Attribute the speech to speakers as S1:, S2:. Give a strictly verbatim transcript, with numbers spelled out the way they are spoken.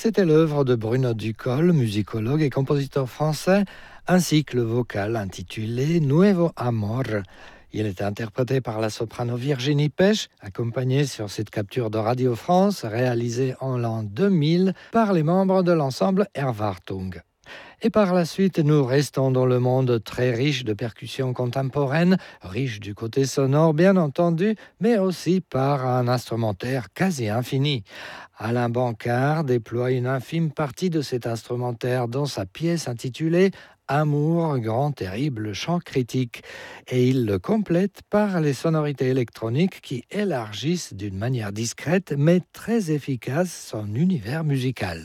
S1: C'était l'œuvre de Bruno Ducol, musicologue et compositeur français, un cycle vocal intitulé Nuevo Amor. Il est interprété par la soprano Virginie Pech, accompagnée sur cette capture de Radio France réalisée en l'an deux mille par les membres de l'ensemble Erwartung. Et par la suite, nous restons dans le monde très riche de percussions contemporaines, riche du côté sonore bien entendu, mais aussi par un instrumentaire quasi infini. Alain Bancard déploie une infime partie de cet instrumentaire dans sa pièce intitulée Amour, grand terrible chant critique, et il le complète par les sonorités électroniques qui élargissent d'une manière discrète mais très efficace son univers musical.